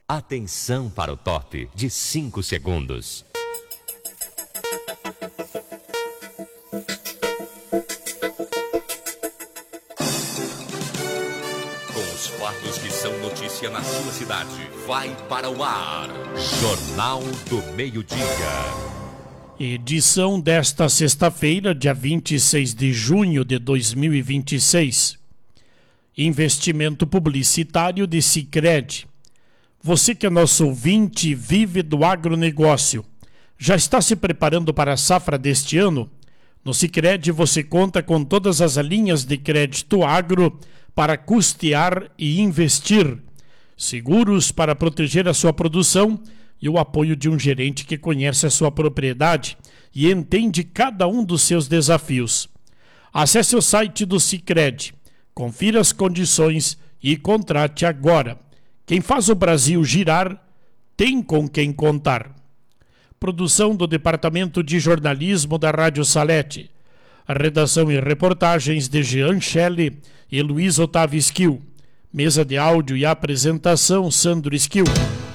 Atenção para o top de 5 segundos. Com os fatos que são notícia na sua cidade, vai para o ar. Jornal do Meio-Dia. Edição desta sexta-feira, dia 26 de junho de 2026. Investimento publicitário de Sicredi. Você que é nosso ouvinte e vive do agronegócio, já está se preparando para a safra deste ano? No Sicredi você conta com todas as linhas de crédito agro para custear e investir, seguros para proteger a sua produção e o apoio de um gerente que conhece a sua propriedade e entende cada um dos seus desafios. Acesse o site do Sicredi, confira as condições e contrate agora. Quem faz o Brasil girar, tem com quem contar. Produção do Departamento de Jornalismo da Rádio Salete. A redação e reportagens de Jean Shelley e Luiz Otávio Esquil. Mesa de áudio e apresentação, Sandro Esquil.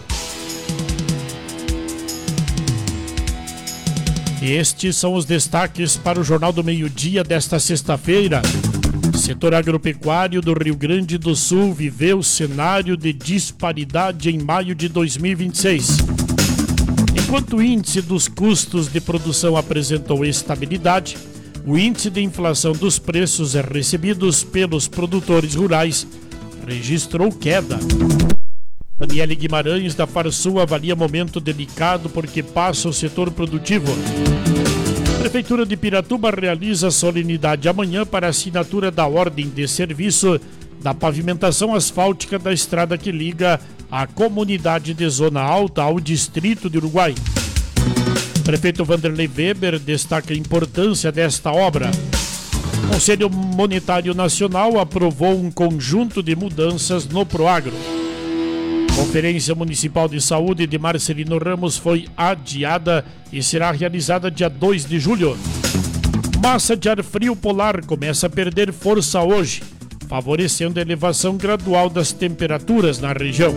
E estes são os destaques para o Jornal do Meio-Dia desta sexta-feira. Setor agropecuário do Rio Grande do Sul viveu cenário de disparidade em maio de 2026. Enquanto o índice dos custos de produção apresentou estabilidade, o índice de inflação dos preços recebidos pelos produtores rurais registrou queda. Daniele Guimarães, da Farsul, avalia momento delicado porque passa o setor produtivo. A Prefeitura de Piratuba realiza solenidade amanhã para a assinatura da ordem de serviço da pavimentação asfáltica da estrada que liga a comunidade de Zona Alta ao distrito de Uruguai. O prefeito Vanderlei Weber destaca a importância desta obra. O Conselho Monetário Nacional aprovou um conjunto de mudanças no Proagro. Conferência Municipal de Saúde de Marcelino Ramos foi adiada e será realizada dia 2 de julho. Massa de ar frio polar começa a perder força hoje, favorecendo a elevação gradual das temperaturas na região.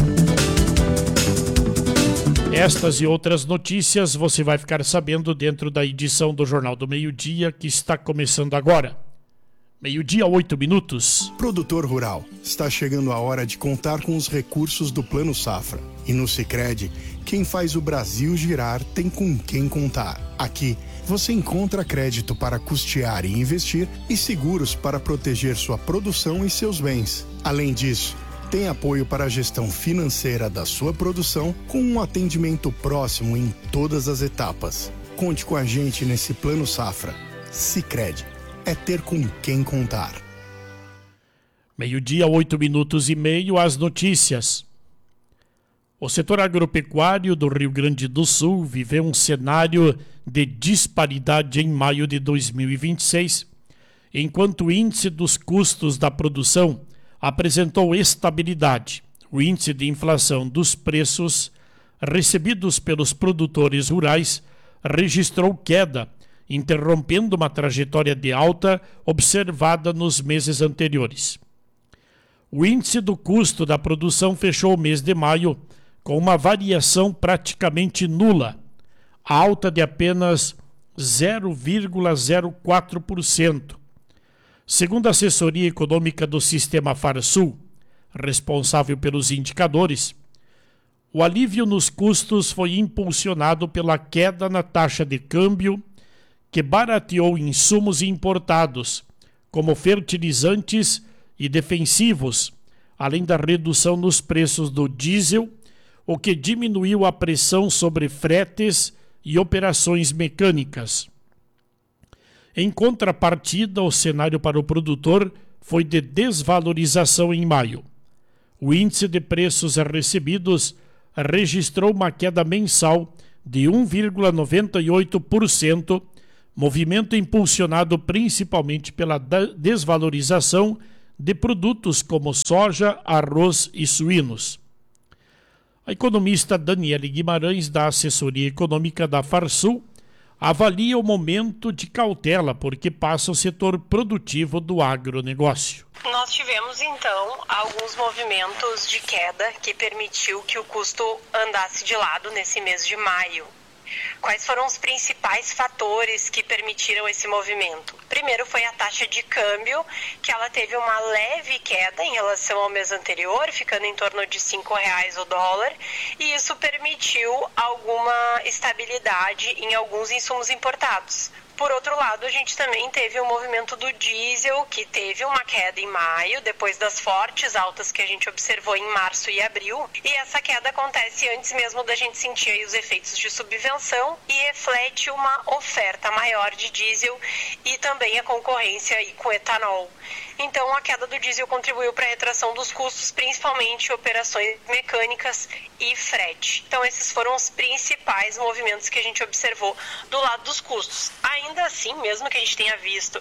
Estas e outras notícias você vai ficar sabendo dentro da edição do Jornal do Meio-Dia, que está começando agora. Meio-dia, 8 minutos. Produtor rural, está chegando a hora de contar com os recursos do Plano Safra. E no Sicredi, quem faz o Brasil girar tem com quem contar. Aqui, você encontra crédito para custear e investir e seguros para proteger sua produção e seus bens. Além disso, tem apoio para a gestão financeira da sua produção com um atendimento próximo em todas as etapas. Conte com a gente nesse Plano Safra. Sicredi. É ter com quem contar. Meio-dia, 8 minutos e meio, as notícias. O setor agropecuário do Rio Grande do Sul viveu um cenário de disparidade em maio de 2026, enquanto o índice dos custos da produção apresentou estabilidade. O índice de inflação dos preços recebidos pelos produtores rurais registrou queda, interrompendo uma trajetória de alta observada nos meses anteriores. O índice do custo da produção fechou o mês de maio com uma variação praticamente nula, alta de apenas 0,04%. Segundo a assessoria econômica do Sistema Farsul, responsável pelos indicadores, o alívio nos custos foi impulsionado pela queda na taxa de câmbio, que barateou insumos importados, como fertilizantes e defensivos, além da redução nos preços do diesel, o que diminuiu a pressão sobre fretes e operações mecânicas. Em contrapartida, o cenário para o produtor foi de desvalorização em maio. O índice de preços recebidos registrou uma queda mensal de 1,98%, movimento impulsionado principalmente pela desvalorização de produtos como soja, arroz e suínos. A economista Daniele Guimarães, da assessoria econômica da Farsul, avalia o momento de cautela porque passa o setor produtivo do agronegócio. Nós tivemos, então, alguns movimentos de queda que permitiu que o custo andasse de lado nesse mês de maio. Quais foram os principais fatores que permitiram esse movimento? Primeiro foi a taxa de câmbio, que ela teve uma leve queda em relação ao mês anterior, ficando em torno de R$5 o dólar, e isso permitiu alguma estabilidade em alguns insumos importados. Por outro lado, a gente também teve o movimento do diesel, que teve uma queda em maio, depois das fortes altas que a gente observou em março e abril. E essa queda acontece antes mesmo da gente sentir aí os efeitos de subvenção e reflete uma oferta maior de diesel e também a concorrência aí com etanol. Então, a queda do diesel contribuiu para a retração dos custos, principalmente operações mecânicas e frete. Então, esses foram os principais movimentos que a gente observou do lado dos custos. Ainda assim, mesmo que a gente tenha visto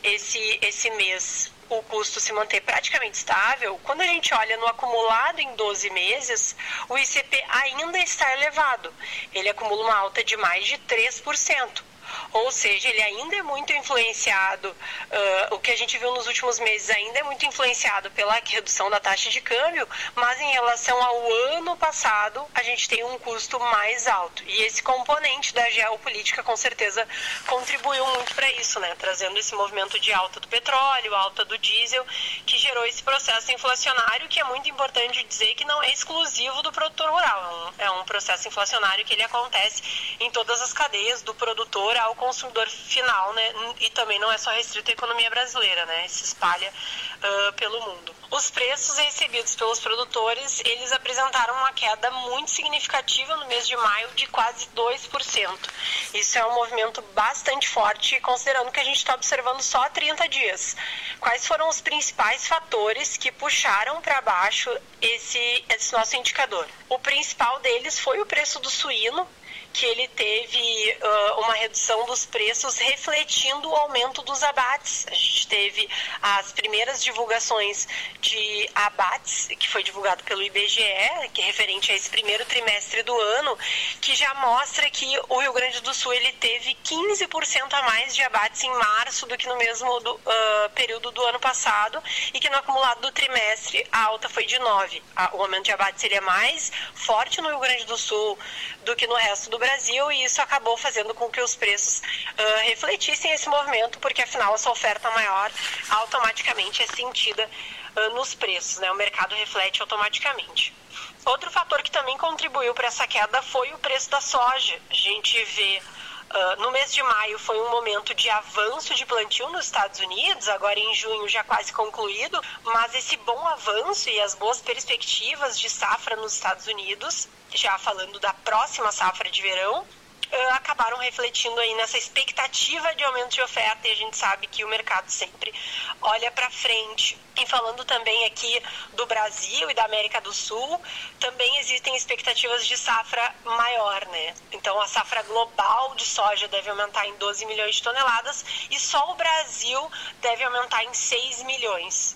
esse mês o custo se manter praticamente estável, quando a gente olha no acumulado em 12 meses, o ICP ainda está elevado. Ele acumula uma alta de mais de 3%. Ou seja, ele ainda é muito influenciado, o que a gente viu nos últimos meses ainda é muito influenciado pela redução da taxa de câmbio, mas em relação ao ano passado, a gente tem um custo mais alto. E esse componente da geopolítica, com certeza, contribuiu muito para isso, né? Trazendo esse movimento de alta do petróleo, alta do diesel, que gerou esse processo inflacionário, que é muito importante dizer que não é exclusivo do produtor rural. É um processo inflacionário que ele acontece em todas as cadeias, do produtor ao consumidor final, né? E também não é só restrito à economia brasileira, né? Se espalha pelo mundo. Os preços recebidos pelos produtores, eles apresentaram uma queda muito significativa no mês de maio de quase 2%. Isso é um movimento bastante forte, considerando que a gente está observando só há 30 dias. Quais foram os principais fatores que puxaram para baixo esse nosso indicador? O principal deles foi o preço do suíno, que ele teve uma redução dos preços refletindo o aumento dos abates. A gente teve as primeiras divulgações de abates, que foi divulgado pelo IBGE, que é referente a esse primeiro trimestre do ano, que já mostra que o Rio Grande do Sul ele teve 15% a mais de abates em março do que no mesmo período do ano passado, e que no acumulado do trimestre a alta foi de 9%. O aumento de abates ele é mais forte no Rio Grande do Sul do que no resto do Brasil, e isso acabou fazendo com que os preços refletissem esse movimento, porque afinal essa oferta maior automaticamente é sentida nos preços, né? O mercado reflete automaticamente. Outro fator que também contribuiu para essa queda foi o preço da soja. A gente vê no mês de maio foi um momento de avanço de plantio nos Estados Unidos, agora em junho já quase concluído, mas esse bom avanço e as boas perspectivas de safra nos Estados Unidos, já falando da próxima safra de verão, acabaram refletindo aí nessa expectativa de aumento de oferta, e a gente sabe que o mercado sempre olha para frente. E falando também aqui do Brasil e da América do Sul, também existem expectativas de safra maior, né? Então a safra global de soja deve aumentar em 12 milhões de toneladas e só o Brasil deve aumentar em 6 milhões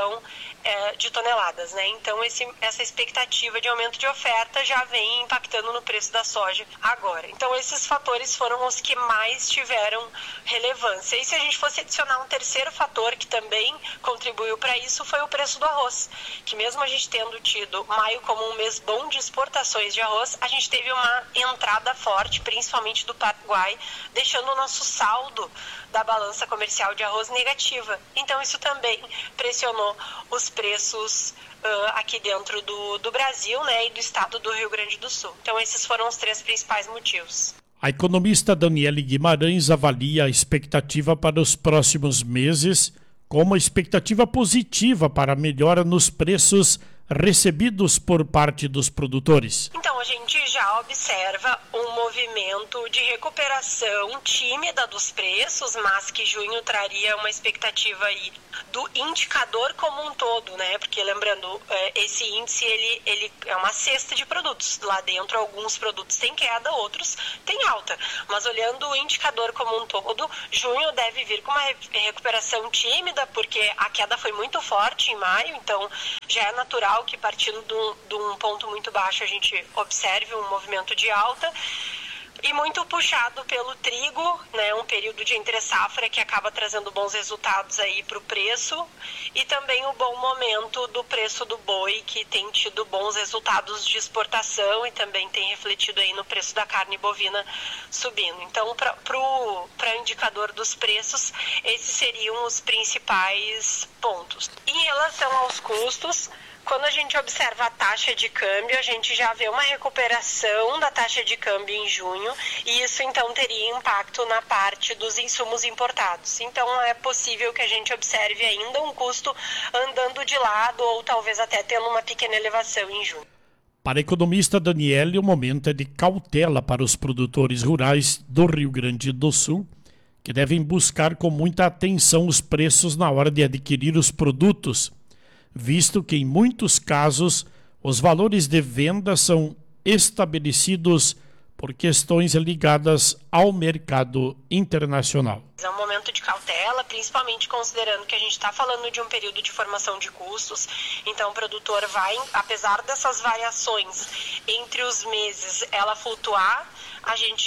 de toneladas, né? Então essa expectativa de aumento de oferta já vem impactando no preço da soja agora. Então esses fatores foram os que mais tiveram relevância. E se a gente fosse adicionar um terceiro fator que também contribuiu para isso, foi o preço do arroz, que mesmo a gente tendo tido maio como um mês bom de exportações de arroz, a gente teve uma entrada forte, principalmente do Paraguai, deixando o nosso saldo da balança comercial de arroz negativa. Então isso também pressionou os preços aqui dentro do Brasil, né, e do estado do Rio Grande do Sul. Então esses foram os três principais motivos. A economista Daniele Guimarães avalia a expectativa para os próximos meses como uma expectativa positiva para a melhora nos preços recebidos por parte dos produtores. Então, a gente já observa um movimento de recuperação tímida dos preços, mas que junho traria uma expectativa aí do indicador como um todo, né? Porque, lembrando, esse índice, ele é uma cesta de produtos. Lá dentro, alguns produtos têm queda, outros têm alta. Mas olhando o indicador como um todo, junho deve vir com uma recuperação tímida, porque a queda foi muito forte em maio, então já é natural que partindo de um ponto muito baixo a gente observe um movimento de alta, E muito puxado pelo trigo, né, um período de entre-safra que acaba trazendo bons resultados aí para o preço, e também o bom momento do preço do boi, que tem tido bons resultados de exportação e também tem refletido aí no preço da carne bovina subindo. Então, para o indicador dos preços, esses seriam os principais pontos. Em relação aos custos, quando a gente observa a taxa de câmbio, a gente já vê uma recuperação da taxa de câmbio em junho, e isso então teria impacto na parte dos insumos importados. Então é possível que a gente observe ainda um custo andando de lado ou talvez até tendo uma pequena elevação em junho. Para a economista Daniele, o momento é de cautela para os produtores rurais do Rio Grande do Sul, que devem buscar com muita atenção os preços na hora de adquirir os produtos, visto que em muitos casos os valores de venda são estabelecidos por questões ligadas ao mercado internacional. É um momento de cautela, principalmente considerando que a gente está falando de um período de formação de custos, então o produtor vai, apesar dessas variações entre os meses, ela flutuar, a gente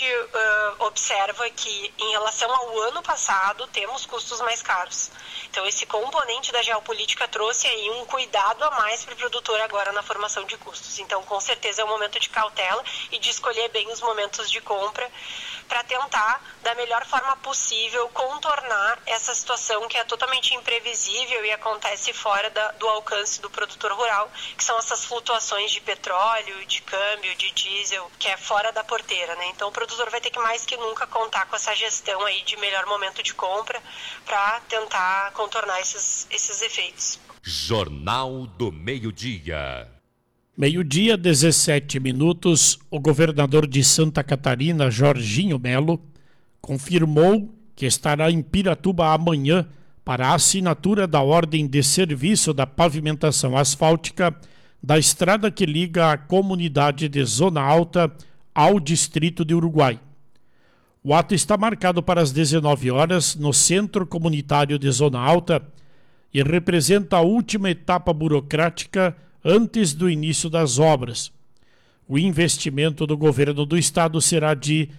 observa que em relação ao ano passado temos custos mais caros. Então esse componente da geopolítica trouxe aí um cuidado a mais para o produtor agora na formação de custos. Então com certeza é um momento de cautela e de escolher bem os momentos de compra para tentar, da melhor forma possível, contornar essa situação que é totalmente imprevisível e acontece fora do alcance do produtor rural, que são essas flutuações de petróleo, de câmbio, de diesel, que é fora da porteira, né? Então o produtor vai ter que mais que nunca contar com essa gestão aí de melhor momento de compra para tentar contornar esses efeitos. Jornal do Meio-Dia. Meio-dia, 17 minutos, o governador de Santa Catarina, Jorginho Melo, confirmou que estará em Piratuba amanhã para a assinatura da ordem de serviço da pavimentação asfáltica da estrada que liga a comunidade de Zona Alta ao distrito de Uruguai. O ato está marcado para as 19 horas no Centro Comunitário de Zona Alta e representa a última etapa burocrática antes do início das obras. O investimento do governo do estado será de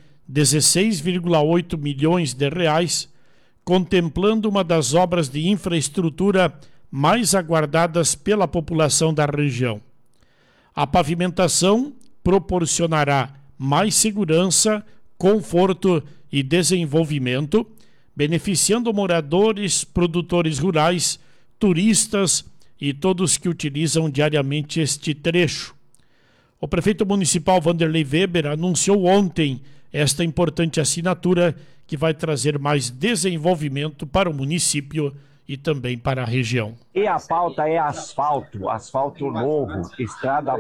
16,8 milhões de reais, contemplando uma das obras de infraestrutura mais aguardadas pela população da região. A pavimentação proporcionará mais segurança, conforto e desenvolvimento, beneficiando moradores, produtores rurais, turistas e todos que utilizam diariamente este trecho. O prefeito municipal Vanderlei Weber anunciou ontem esta importante assinatura que vai trazer mais desenvolvimento para o município e também para a região. E a pauta é asfalto, asfalto novo, estrada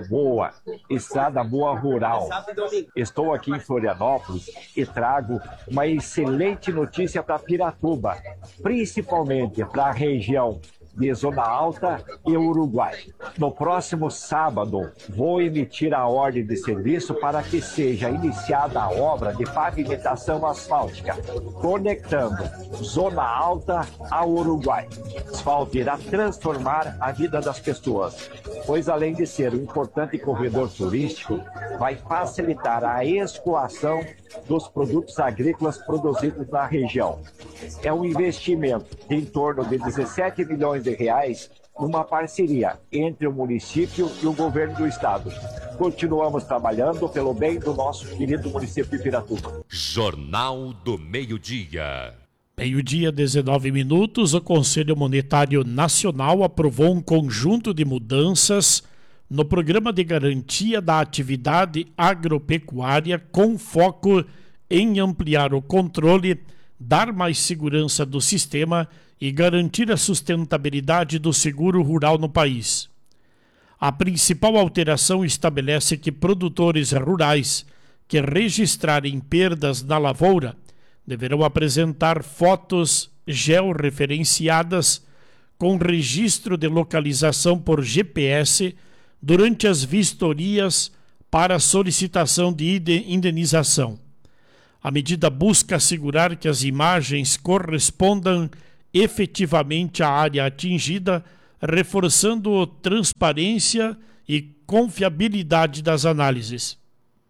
boa rural. Estou aqui em Florianópolis e trago uma excelente notícia para Piratuba, principalmente para a região de Zona Alta e Uruguai. No próximo sábado, vou emitir a ordem de serviço para que seja iniciada a obra de pavimentação asfáltica, conectando Zona Alta ao Uruguai. O asfalto irá transformar a vida das pessoas, pois além de ser um importante corredor turístico, vai facilitar a escoação dos produtos agrícolas produzidos na região. É um investimento de em torno de 17 milhões de reais numa parceria entre o município e o governo do estado. Continuamos trabalhando pelo bem do nosso querido município de Piratuba. Jornal do Meio-Dia. Meio-dia, 19 minutos, o Conselho Monetário Nacional aprovou um conjunto de mudanças no Programa de Garantia da Atividade Agropecuária com foco em ampliar o controle, dar mais segurança do sistema e garantir a sustentabilidade do seguro rural no país. A principal alteração estabelece que produtores rurais que registrarem perdas na lavoura deverão apresentar fotos georreferenciadas com registro de localização por GPS durante as vistorias para solicitação de indenização. A medida busca assegurar que as imagens correspondam efetivamente à área atingida, reforçando transparência e confiabilidade das análises.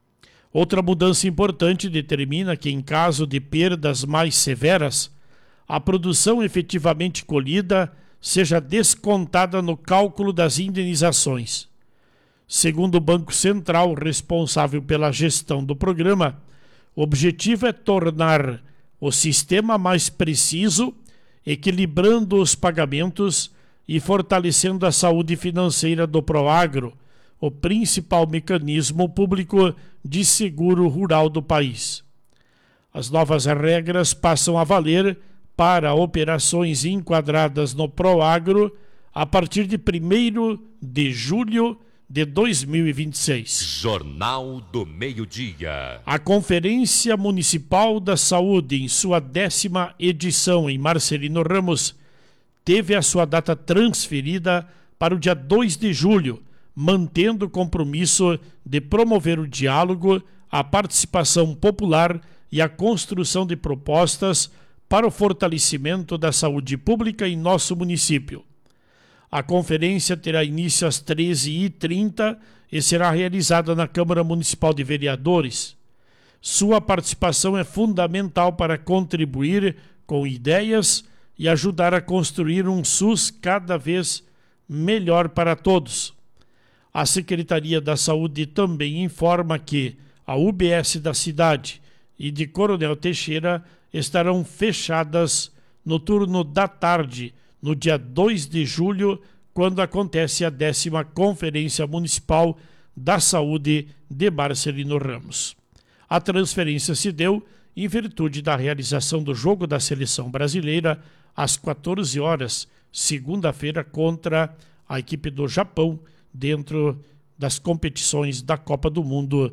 Outra mudança importante determina que, em caso de perdas mais severas, a produção efetivamente colhida seja descontada no cálculo das indenizações. Segundo o Banco Central, responsável pela gestão do programa, o objetivo é tornar o sistema mais preciso, equilibrando os pagamentos e fortalecendo a saúde financeira do Proagro, o principal mecanismo público de seguro rural do país. As novas regras passam a valer para operações enquadradas no Proagro a partir de 1º de julho de 2026. Jornal do Meio-Dia. A Conferência Municipal da Saúde, em sua 10ª edição em Marcelino Ramos, teve a sua data transferida para o dia 2 de julho, mantendo o compromisso de promover o diálogo, a participação popular e a construção de propostas para o fortalecimento da saúde pública em nosso município. A conferência terá início às 13h30 e será realizada na Câmara Municipal de Vereadores. Sua participação é fundamental para contribuir com ideias e ajudar a construir um SUS cada vez melhor para todos. A Secretaria da Saúde também informa que a UBS da cidade e de Coronel Teixeira estarão fechadas no turno da tarde, no dia 2 de julho, quando acontece a 10ª Conferência Municipal da Saúde de Marcelino Ramos. A transferência se deu em virtude da realização do jogo da Seleção Brasileira às 14 horas, segunda-feira, contra a equipe do Japão, dentro das competições da Copa do Mundo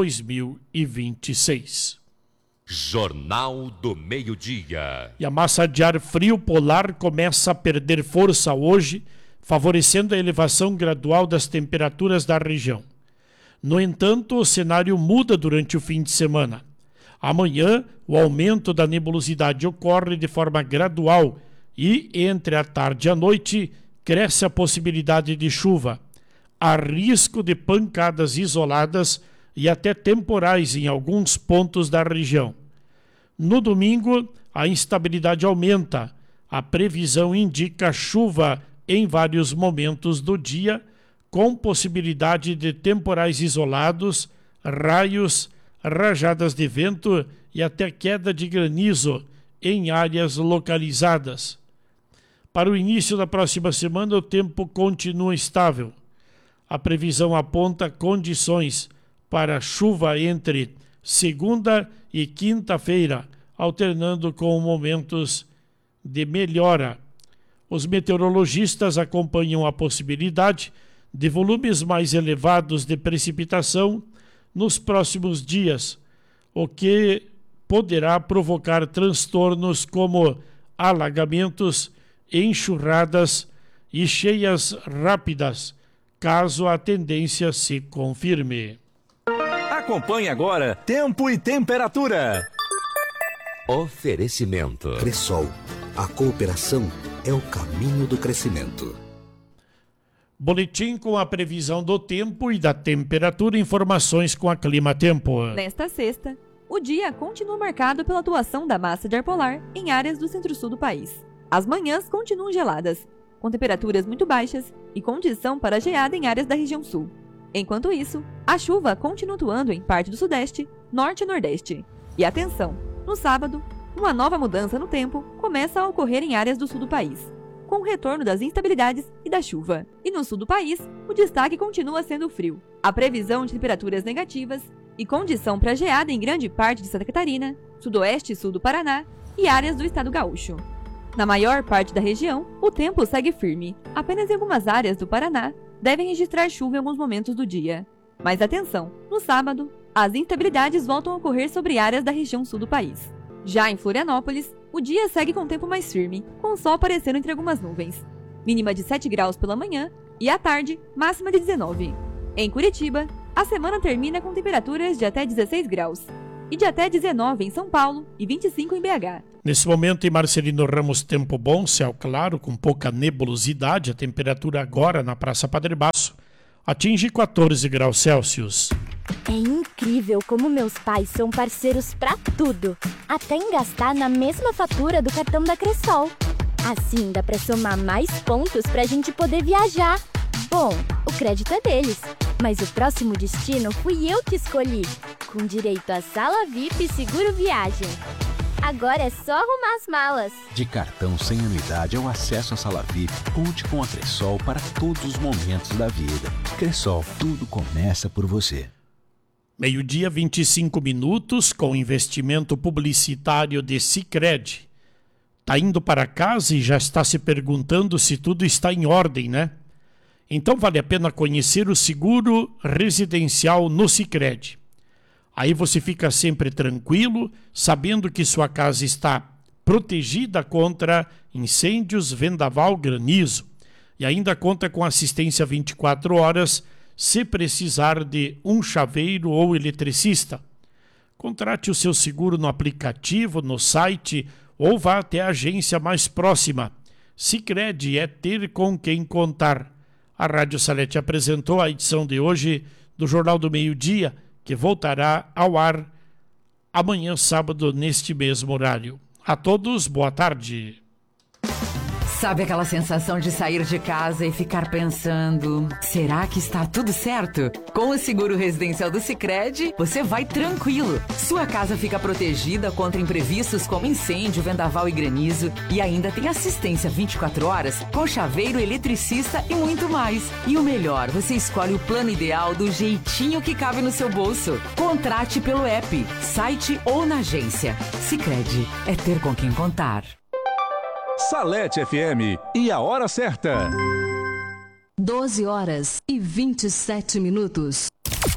2026. Jornal do Meio-Dia. E a massa de ar frio polar começa a perder força hoje, favorecendo a elevação gradual das temperaturas da região. No entanto, o cenário muda durante o fim de semana. Amanhã, o aumento da nebulosidade ocorre de forma gradual e, entre a tarde e a noite, cresce a possibilidade de chuva. Há risco de pancadas isoladas e até temporais em alguns pontos da região. No domingo, a instabilidade aumenta. A previsão indica chuva em vários momentos do dia, com possibilidade de temporais isolados, raios, rajadas de vento e até queda de granizo em áreas localizadas. Para o início da próxima semana, o tempo continua estável. A previsão aponta condições para chuva entre segunda e quinta-feira, alternando com momentos de melhora. Os meteorologistas acompanham a possibilidade de volumes mais elevados de precipitação nos próximos dias, o que poderá provocar transtornos como alagamentos, enxurradas e cheias rápidas, caso a tendência se confirme. Acompanhe agora Tempo e Temperatura. Oferecimento. Cressol, a cooperação é o caminho do crescimento. Boletim com a previsão do tempo e da temperatura, informações com a Clima Tempo. Nesta sexta, o dia continua marcado pela atuação da massa de ar polar em áreas do centro-sul do país. As manhãs continuam geladas, com temperaturas muito baixas e condição para geada em áreas da região sul. Enquanto isso, a chuva continua atuando em parte do sudeste, norte e nordeste. E atenção, no sábado, uma nova mudança no tempo começa a ocorrer em áreas do sul do país, com o retorno das instabilidades e da chuva. E no sul do país, o destaque continua sendo o frio. A previsão de temperaturas negativas e condição para geada em grande parte de Santa Catarina, sudoeste e sul do Paraná e áreas do estado gaúcho. Na maior parte da região, o tempo segue firme. Apenas em algumas áreas do Paraná devem registrar chuva em alguns momentos do dia. Mas atenção, no sábado, as instabilidades voltam a ocorrer sobre áreas da região sul do país. Já em Florianópolis, o dia segue com tempo mais firme, com o sol aparecendo entre algumas nuvens. Mínima de 7 graus pela manhã e à tarde, máxima de 19. Em Curitiba, a semana termina com temperaturas de até 16 graus. E de até 19 em São Paulo e 25 em BH. Nesse momento em Marcelino Ramos, tempo bom, céu claro, com pouca nebulosidade. A temperatura agora na Praça Padre Basso atinge 14 graus Celsius. É incrível como meus pais são parceiros pra tudo, até em gastar na mesma fatura do cartão da Cressol. Assim dá pra somar mais pontos pra gente poder viajar. Bom, o crédito é deles, mas o próximo destino fui eu que escolhi, com direito a sala VIP e seguro viagem. Agora é só arrumar as malas. De cartão sem anuidade ao acesso à sala VIP, conte com a Cressol para todos os momentos da vida. Cressol, tudo começa por você. 12:25, com investimento publicitário de Sicredi. Tá indo para casa e já está se perguntando se tudo está em ordem, né? Então vale a pena conhecer o seguro residencial no Sicredi. Aí você fica sempre tranquilo, sabendo que sua casa está protegida contra incêndios, vendaval, granizo. E ainda conta com assistência 24 horas, se precisar de um chaveiro ou eletricista. Contrate o seu seguro no aplicativo, no site ou vá até a agência mais próxima. Sicredi é ter com quem contar. A Rádio Salete apresentou a edição de hoje do Jornal do Meio-Dia, que voltará ao ar amanhã, sábado, neste mesmo horário. A todos, boa tarde. Sabe aquela sensação de sair de casa e ficar pensando, será que está tudo certo? Com o seguro residencial do Sicredi, você vai tranquilo. Sua casa fica protegida contra imprevistos como incêndio, vendaval e granizo, e ainda tem assistência 24 horas com chaveiro, eletricista e muito mais. E o melhor, você escolhe o plano ideal do jeitinho que cabe no seu bolso. Contrate pelo app, site ou na agência. Sicredi é ter com quem contar. Salete FM e a hora certa. 12h27.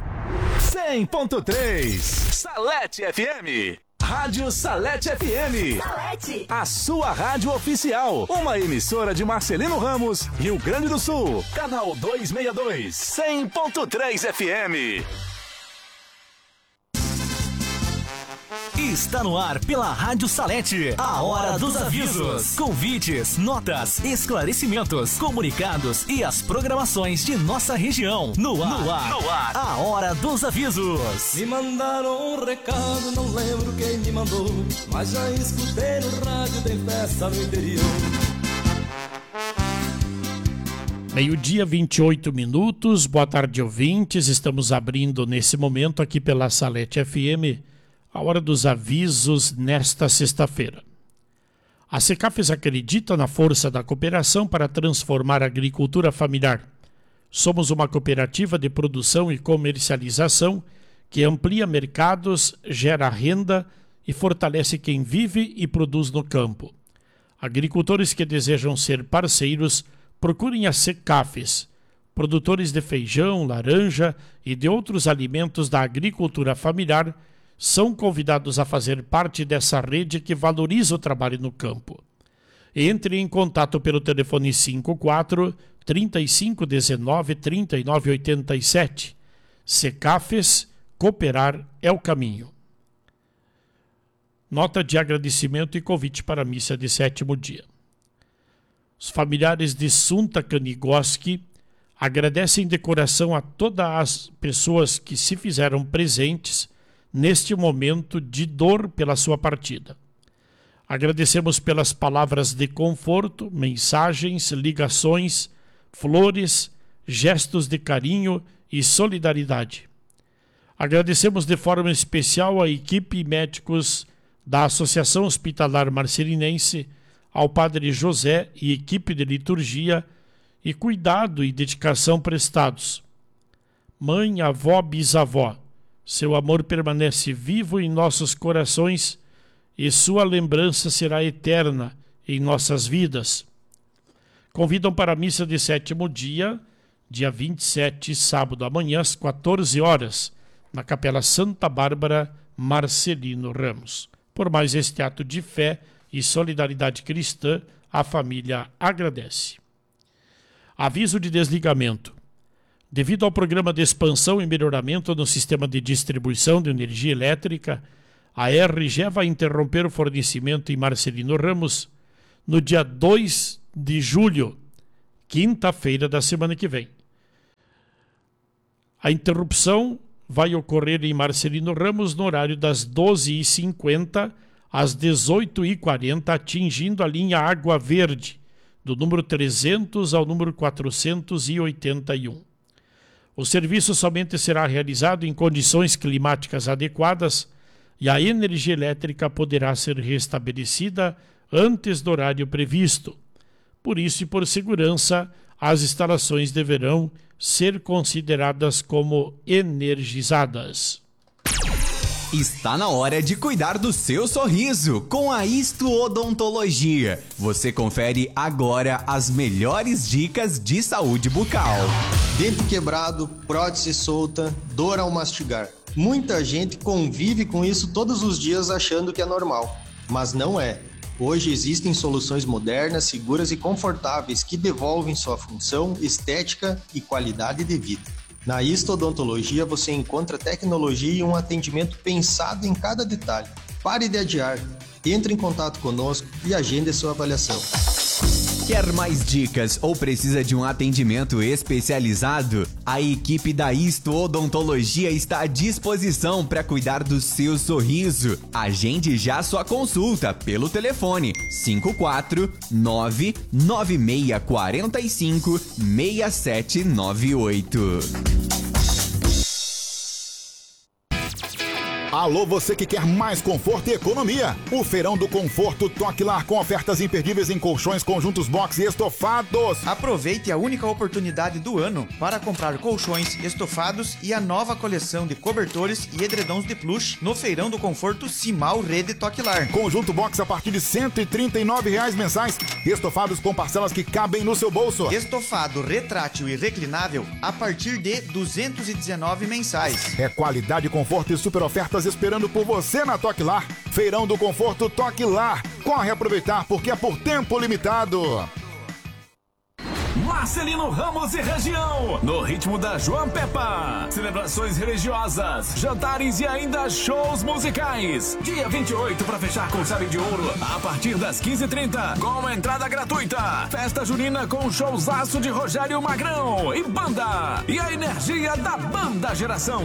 100.3 Salete FM. Rádio Salete FM. Salete. A sua rádio oficial. Uma emissora de Marcelino Ramos, Rio Grande do Sul. Canal 262. 100.3 FM. Está no ar pela Rádio Salete, a Hora dos Avisos. Convites, notas, esclarecimentos, comunicados e as programações de nossa região. No ar, a Hora dos Avisos. Me mandaram um recado, não lembro quem me mandou, mas já escutei no rádio, tem festa no interior. 12:28. Boa tarde, ouvintes. Estamos abrindo nesse momento aqui pela Salete FM a Hora dos Avisos nesta sexta-feira. A Secafes acredita na força da cooperação para transformar a agricultura familiar. Somos uma cooperativa de produção e comercialização que amplia mercados, gera renda e fortalece quem vive e produz no campo. Agricultores que desejam ser parceiros, procurem a Secafes. Produtores de feijão, laranja e de outros alimentos da agricultura familiar são convidados a fazer parte dessa rede que valoriza o trabalho no campo. Entre em contato pelo telefone 54 3519 3987. Secafes, cooperar é o caminho. Nota de agradecimento e convite para a missa de sétimo dia. Os familiares de Sunta Kanigoski agradecem de coração a todas as pessoas que se fizeram presentes neste momento de dor pela sua partida. Agradecemos pelas palavras de conforto, mensagens, ligações, flores, gestos de carinho e solidariedade. Agradecemos de forma especial à equipe médicos da Associação Hospitalar Marcelinense, ao Padre José e equipe de liturgia e cuidado e dedicação prestados. Mãe, avó, bisavó, seu amor permanece vivo em nossos corações e sua lembrança será eterna em nossas vidas. Convidam para a missa de sétimo dia, dia 27, sábado, amanhã, às 14 horas, na Capela Santa Bárbara, Marcelino Ramos. Por mais este ato de fé e solidariedade cristã, a família agradece. Aviso de desligamento. Devido ao programa de expansão e melhoramento no sistema de distribuição de energia elétrica, a RGE vai interromper o fornecimento em Marcelino Ramos no dia 2 de julho, quinta-feira da semana que vem. A interrupção vai ocorrer em Marcelino Ramos no horário das 12h50 às 18h40, atingindo a linha Água Verde, do número 300 ao número 481. O serviço somente será realizado em condições climáticas adequadas e a energia elétrica poderá ser restabelecida antes do horário previsto. Por isso e por segurança, as instalações deverão ser consideradas como energizadas. Está na hora de cuidar do seu sorriso com a Isto Odontologia. Você confere agora as melhores dicas de saúde bucal. Dente quebrado, prótese solta, dor ao mastigar. Muita gente convive com isso todos os dias achando que é normal, mas não é. Hoje existem soluções modernas, seguras e confortáveis que devolvem sua função, estética e qualidade de vida. Na Isto Odontologia você encontra tecnologia e um atendimento pensado em cada detalhe. Pare de adiar, entre em contato conosco e agende sua avaliação. Quer mais dicas ou precisa de um atendimento especializado? A equipe da Isto Odontologia está à disposição para cuidar do seu sorriso. Agende já sua consulta pelo telefone 549-9645-6798. Alô, você que quer mais conforto e economia. O Feirão do Conforto Toque Lar com ofertas imperdíveis em colchões, conjuntos box e estofados. Aproveite a única oportunidade do ano para comprar colchões, estofados e a nova coleção de cobertores e edredons de plush no Feirão do Conforto Simal Rede Toque Lar. Conjunto box a partir de R$ 139 mensais. Estofados com parcelas que cabem no seu bolso. Estofado retrátil e reclinável a partir de R$ 219 mensais. É qualidade, conforto e super ofertas esperando por você na Toque Lar. Feirão do Conforto Toque Lar. Corre aproveitar porque é por tempo limitado. Marcelino Ramos e região, no ritmo da João Peppa. Celebrações religiosas, jantares e ainda shows musicais. Dia 28 para fechar com chave de ouro a partir das 15h30, com entrada gratuita. Festa junina com showzaço de Rogério Magrão e banda. E a energia da Banda Geração.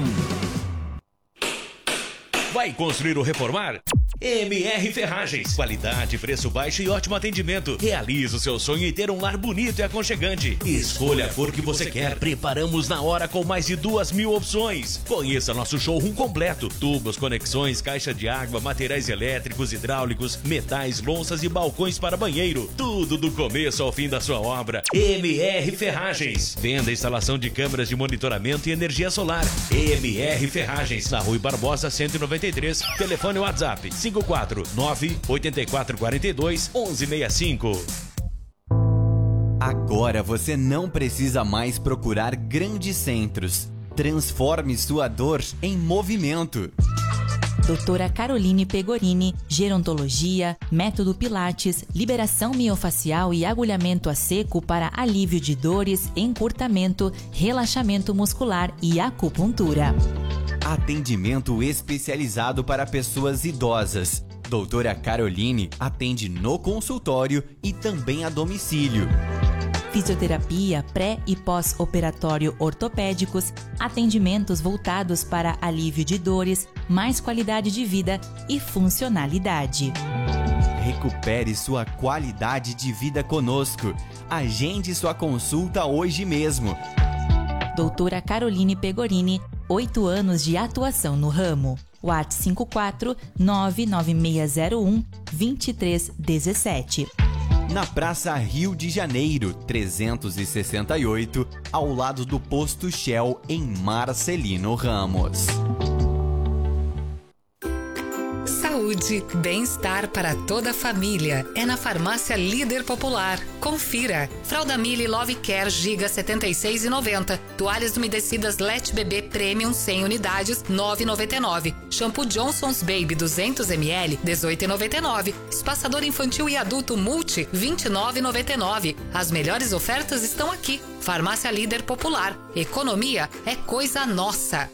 Vai construir ou reformar? MR Ferragens. Qualidade, preço baixo e ótimo atendimento. Realize o seu sonho e ter um lar bonito e aconchegante. Escolha a cor que você quer. Preparamos na hora com mais de 2.000 opções. Conheça nosso showroom completo. Tubos, conexões, caixa de água, materiais elétricos, hidráulicos, metais, louças e balcões para banheiro. Tudo do começo ao fim da sua obra. MR Ferragens. Venda e instalação de câmeras de monitoramento e energia solar. MR Ferragens. Na Rui Barbosa 193. Telefone WhatsApp 549-8442-1165. Agora você não precisa mais procurar grandes centros. Transforme sua dor em movimento. Doutora Caroline Pegorini, gerontologia, método Pilates, liberação miofacial e agulhamento a seco para alívio de dores, encurtamento, relaxamento muscular e acupuntura. Atendimento especializado para pessoas idosas. Doutora Caroline atende no consultório e também a domicílio. Fisioterapia pré- e pós-operatório ortopédicos, atendimentos voltados para alívio de dores, mais qualidade de vida e funcionalidade. Recupere sua qualidade de vida conosco. Agende sua consulta hoje mesmo. Doutora Caroline Pegorini, 8 anos de atuação no ramo. WhatsApp 54-99601-2317. Na Praça Rio de Janeiro, 368, ao lado do Posto Shell, em Marcelino Ramos. Saúde, bem-estar para toda a família. É na Farmácia Líder Popular. Confira. Fralda Mille Love Care Giga 76,90. Toalhas umedecidas Let Bebê Premium 100 unidades 9,99. Shampoo Johnson's Baby 200 ml 18,99. Espaçador infantil e adulto Multi 29,99. As melhores ofertas estão aqui. Farmácia Líder Popular. Economia é coisa nossa.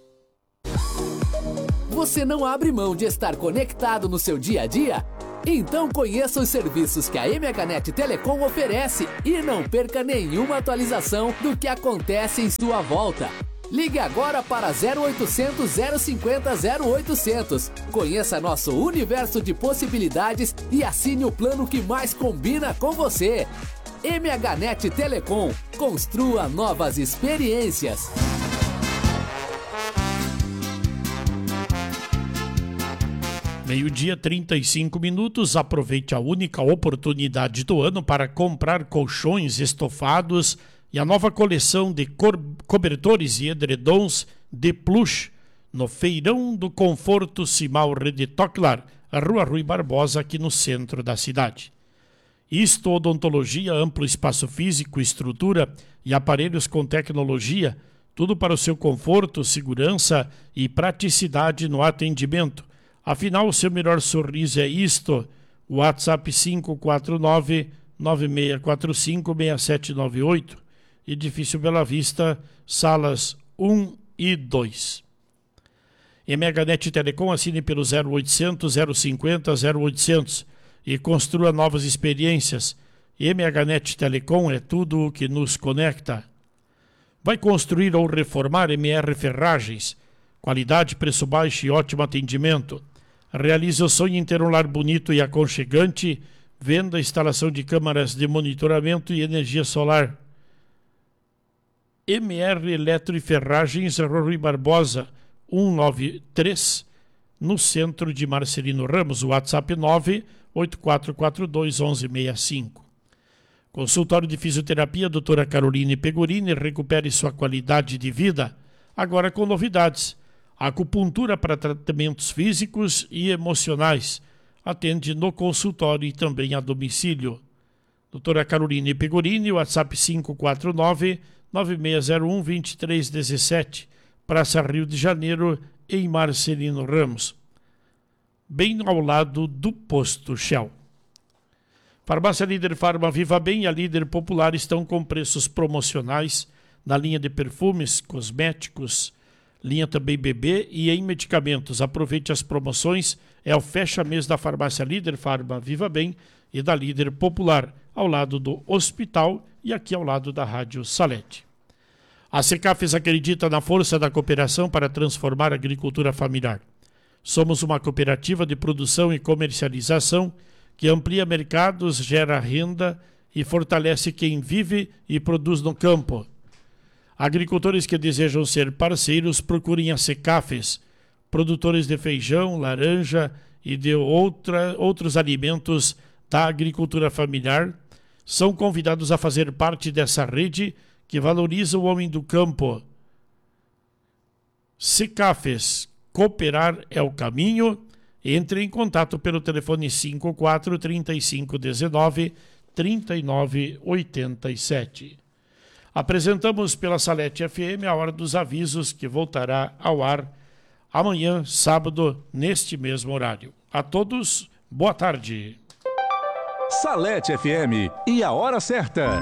Você não abre mão de estar conectado no seu dia a dia? Então conheça os serviços que a MHNet Telecom oferece e não perca nenhuma atualização do que acontece em sua volta. Ligue agora para 0800 050 0800. Conheça nosso universo de possibilidades e assine o plano que mais combina com você. MHNet Telecom. Construa novas experiências. Meio-dia, 35 minutos. Aproveite a única oportunidade do ano para comprar colchões estofados e a nova coleção de cobertores e edredons de plush no Feirão do Conforto Simal Rede Toclar, a Rua Rui Barbosa, aqui no centro da cidade. Isto odontologia, amplo espaço físico, estrutura e aparelhos com tecnologia, tudo para o seu conforto, segurança e praticidade no atendimento. Afinal, o seu melhor sorriso é isto. WhatsApp 549-9645-6798. Edifício Bela Vista, salas 1 e 2. MHNet Telecom, assine pelo 0800 050 0800 e construa novas experiências. MHNet Telecom é tudo o que nos conecta. Vai construir ou reformar? MR Ferragens. Qualidade, preço baixo e ótimo atendimento. Realize o sonho em ter um lar bonito e aconchegante. Venda, instalação de câmaras de monitoramento e energia solar. MR Eletro e Ferragens, Rui Barbosa, 193, no centro de Marcelino Ramos. WhatsApp 984421165. Consultório de Fisioterapia, doutora Caroline Pegorini. Recupere sua qualidade de vida, agora com novidades. Acupuntura para tratamentos físicos e emocionais. Atende no consultório e também a domicílio. Doutora Caroline Pegorini, WhatsApp 549-9601-2317. Praça Rio de Janeiro, em Marcelino Ramos. Bem ao lado do posto Shell. Farmácia Líder Farma Viva Bem e a Líder Popular estão com preços promocionais na linha de perfumes, cosméticos, linha também bebê e em medicamentos. Aproveite as promoções, é o fecha-mês da Farmácia Líder Farma Viva Bem e da Líder Popular, ao lado do hospital e aqui ao lado da Rádio Salete. A Secafes acredita na força da cooperação para transformar a agricultura familiar. Somos uma cooperativa de produção e comercialização que amplia mercados, gera renda e fortalece quem vive e produz no campo. Agricultores que desejam ser parceiros, procurem a Secafes. Produtores de feijão, laranja e de outros alimentos da agricultura familiar são convidados a fazer parte dessa rede que valoriza o homem do campo. Secafes, cooperar é o caminho. Entre em contato pelo telefone 54 3519 3987. Apresentamos pela Salete FM a Hora dos Avisos, que voltará ao ar amanhã, sábado, neste mesmo horário. A todos, boa tarde. Salete FM e a hora certa.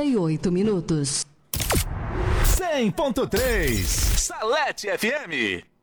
12h38. 100.3 Salete FM.